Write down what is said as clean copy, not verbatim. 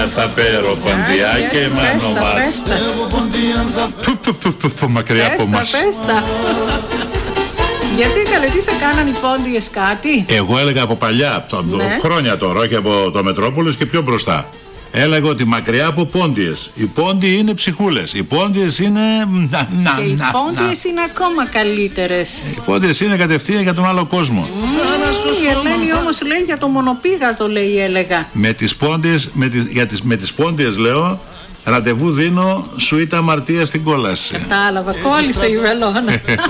Θα πέρω ποντιά και μανομάτ. Μακριά από μας. Γιατί καλέ, τι σε κάναν οι πόντιες κάτι? Εγώ έλεγα από παλιά, χρόνια τώρα, όχι από το Μετρόπολης και πιο μπροστά. Έλεγα ότι μακριά από πόντιες. Οι πόντιοι είναι ψυχούλες. Οι πόντιες είναι. Και οι πόντιες είναι ακόμα καλύτερες. Οι πόντιες είναι κατευθείαν για τον άλλο κόσμο. Η Ελένη όμως λέει για το μονοπήγατο, λέει, έλεγα. Με τις πόντιες, με τις πόντιες λέω, ραντεβού δίνω, σουίτα αμαρτία στην κόλαση. Κατάλαβα, κόλλησε η βελόνα.